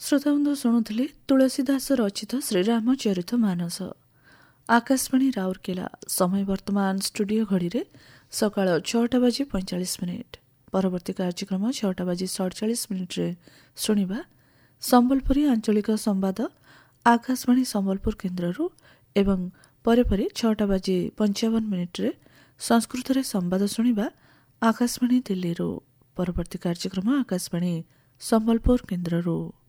ଶ୍ରୋତାବନ୍ଧୁ ଶୁଣୁଥିଲେ ତୁଳସୀଦାସ ରଚିତ ଶ୍ରୀରାମଚରିତ ମାନସ। ଆକାଶବାଣୀ ରାଉରକେଲା। ସମୟ ବର୍ତ୍ତମାନ ଷ୍ଟୁଡିଓ ଘଡ଼ିରେ ସକାଳ 6:45। ପରବର୍ତ୍ତୀ କାର୍ଯ୍ୟକ୍ରମ 6:47 ଶୁଣିବା ସମ୍ବଲପୁରୀ ଆଞ୍ଚଳିକ ସମ୍ବାଦ ଆକାଶବାଣୀ ସମ୍ବଲପୁର କେନ୍ଦ୍ରରୁ ଏବଂ ପରେ 6:55 ସଂସ୍କୃତରେ ସମ୍ବାଦ ଶୁଣିବା ଆକାଶବାଣୀ ଦିଲ୍ଲୀରୁ। ପରବର୍ତ୍ତୀ କାର୍ଯ୍ୟକ୍ରମ ଆକାଶବାଣୀ ସମ୍ବଲପୁର କେନ୍ଦ୍ରରୁ।